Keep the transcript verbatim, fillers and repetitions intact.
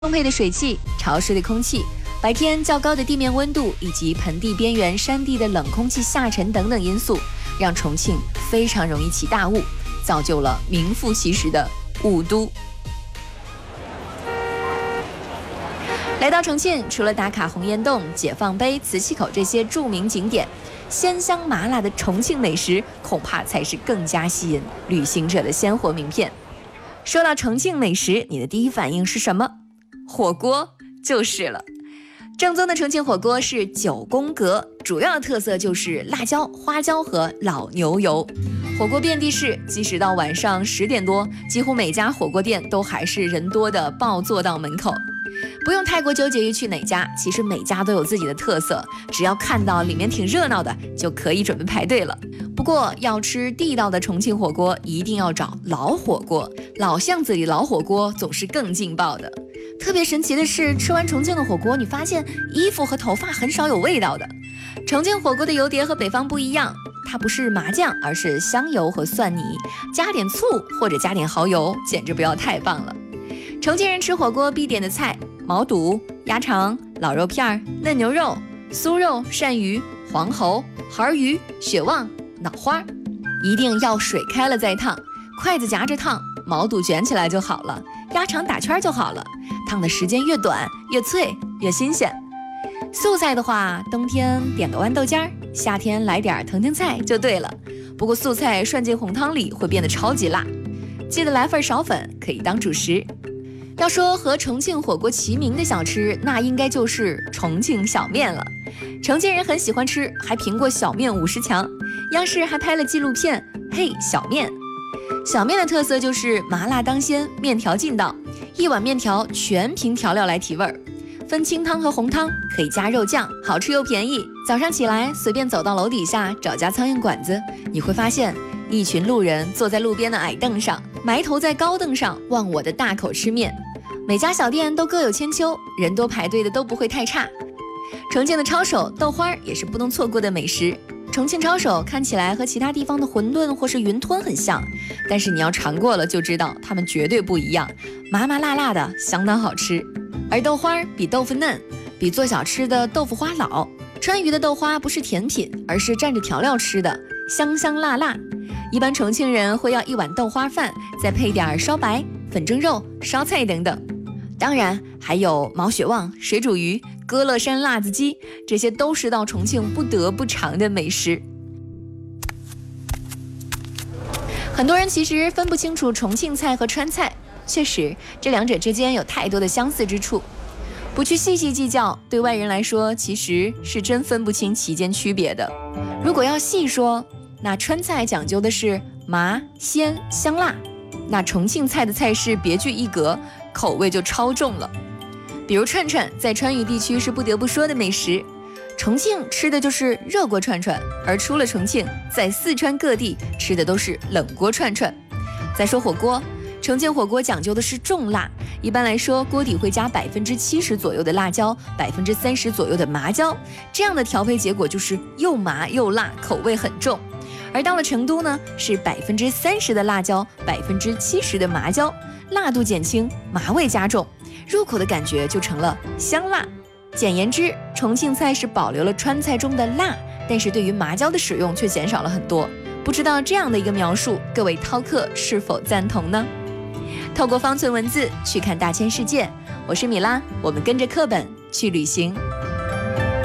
充沛的水汽、潮湿的空气、白天较高的地面温度以及盆地边缘山地的冷空气下沉等等因素，让重庆非常容易起大雾，造就了名副其实的雾都。来到重庆，除了打卡洪烟洞、解放碑、磁器口这些著名景点，鲜香麻辣的重庆美食恐怕才是更加吸引旅行者的鲜活名片。说到重庆美食，你的第一反应是什么？火锅就是了。正宗的重庆火锅是九宫格，主要的特色就是辣椒、花椒和老牛油。火锅遍地是，即使到晚上十点多，几乎每家火锅店都还是人多的爆坐到门口。不用太过纠结于去哪家，其实每家都有自己的特色，只要看到里面挺热闹的，就可以准备排队了。不过要吃地道的重庆火锅，一定要找老火锅，老巷子里老火锅总是更劲爆的。特别神奇的是，吃完重庆的火锅，你发现衣服和头发很少有味道的。重庆火锅的油碟和北方不一样，它不是麻酱，而是香油和蒜泥，加点醋或者加点蚝油，简直不要太棒了。重庆人吃火锅必点的菜：毛肚、鸭肠、老肉片、嫩牛肉、酥肉、鳝鱼、黄喉、孩鱼、血旺、脑花，一定要水开了再烫，筷子夹着烫，毛肚卷起来就好了，鸭肠打圈就好了，烫的时间越短越脆越新鲜。素菜的话，冬天点个豌豆尖儿，夏天来点腾腾菜就对了。不过素菜涮进红汤里会变得超级辣，记得来份苕粉，可以当主食。要说和重庆火锅齐名的小吃，那应该就是重庆小面了。重庆人很喜欢吃，还评过小面五十强。央视还拍了纪录片《嘿小面》。小面的特色就是麻辣当先，面条劲道，一碗面条全凭调料来提味儿，分清汤和红汤，可以加肉酱，好吃又便宜。早上起来随便走到楼底下找家苍蝇馆子，你会发现一群路人坐在路边的矮凳上，埋头在高凳上忘我的大口吃面。每家小店都各有千秋，人多排队的都不会太差。重庆的抄手、豆花也是不能错过的美食。重庆抄手看起来和其他地方的馄饨或是云吞很像，但是你要尝过了就知道它们绝对不一样，麻麻辣辣的，相当好吃。而豆花比豆腐嫩，比做小吃的豆腐花老。川渝的豆花不是甜品，而是蘸着调料吃的，香香辣辣。一般重庆人会要一碗豆花饭，再配点烧白、粉蒸肉、烧菜等等。当然还有毛血旺、水煮鱼、歌乐山辣子鸡，这些都是到重庆不得不尝的美食。很多人其实分不清楚重庆菜和川菜，确实这两者之间有太多的相似之处，不去细细计较，对外人来说其实是真分不清其间区别的。如果要细说，那川菜讲究的是麻、鲜、香辣，那重庆菜的菜式别具一格，口味就超重了。比如串串，在川渝地区是不得不说的美食，重庆吃的就是热锅串串，而出了重庆，在四川各地吃的都是冷锅串串。再说火锅，重庆火锅讲究的是重辣，一般来说锅底会加百分之七十左右的辣椒，百分之三十左右的麻椒，这样的调配结果就是又麻又辣，口味很重。而到了成都呢，是百分之三十的辣椒，百分之七十的麻椒，辣度减轻，麻味加重，入口的感觉就成了香辣。简言之，重庆菜是保留了川菜中的辣，但是对于麻椒的使用却减少了很多。不知道这样的一个描述，各位饕客是否赞同呢？透过方寸文字去看大千世界，我是米拉，我们跟着课本去旅行。